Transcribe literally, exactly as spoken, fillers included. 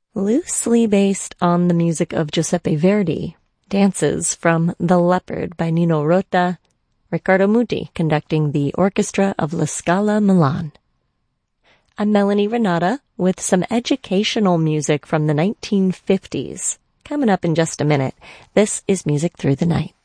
Loosely based on the music of Giuseppe Verdi, dances from The Leopard by Nino Rota, Riccardo Muti conducting the orchestra of La Scala Milan. I'm Melanie Renata with some educational music from the nineteen fifties. Coming up in just a minute, this is Music Through the Night.